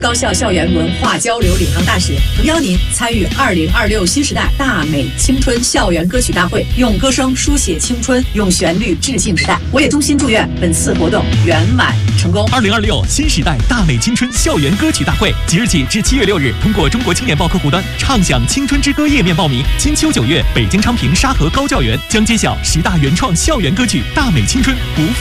高校校园文化交流领航大使诚邀您参与2026新时代大美青春校园歌曲大会，用歌声书写青春，用旋律致敬时代。我也衷心祝愿本次活动圆满成功。 2026新时代大美青春校园歌曲大会即日起至7月6日，通过中国青年报客户端畅享青春之歌页面报名。金秋9月，北京昌平沙河高教园将揭晓10大原创校园歌曲大美青春不